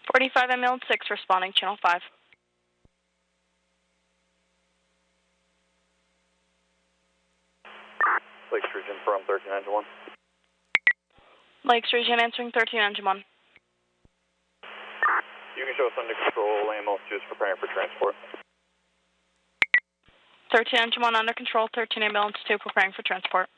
45 ambulance 6 responding, channel 5. Lakes Region from 13 engine 1. Lakes Region answering 13 engine 1. You can show us under control, ambulance 2 is preparing for transport. 13 engine 1 under control, 13 ambulance 2 preparing for transport.